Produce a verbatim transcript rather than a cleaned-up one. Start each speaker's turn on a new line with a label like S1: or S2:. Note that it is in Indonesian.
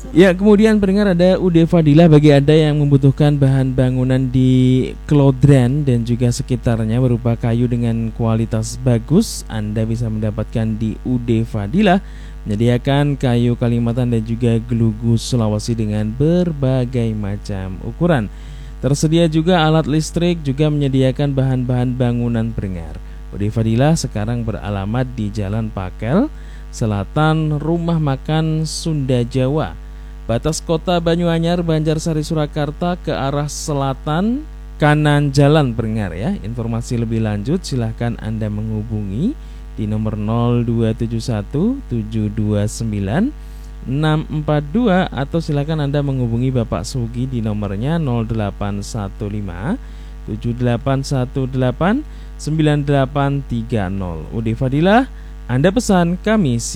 S1: Ya, kemudian pendengar ada U D Fadilah bagi Anda yang membutuhkan bahan bangunan di Klodren dan juga sekitarnya berupa kayu dengan kualitas bagus. Anda bisa mendapatkan di U D Fadilah, menyediakan kayu Kalimantan dan juga gelugus Sulawesi dengan berbagai macam ukuran. Tersedia juga alat listrik, juga menyediakan bahan-bahan bangunan pendengar. U D Fadilah sekarang beralamat di Jalan Pakel, Selatan Rumah Makan Sunda Jawa, batas kota Banyuanyar, Banjarsari, Surakarta ke arah selatan kanan jalan pendengar ya. Informasi lebih lanjut silahkan Anda menghubungi di nomor nol dua tujuh satu tujuh dua sembilan enam empat dua atau silahkan Anda menghubungi Bapak Sugi di nomornya nol delapan satu lima tujuh delapan satu delapan sembilan delapan tiga nol. U D Fadilah, Anda pesan kami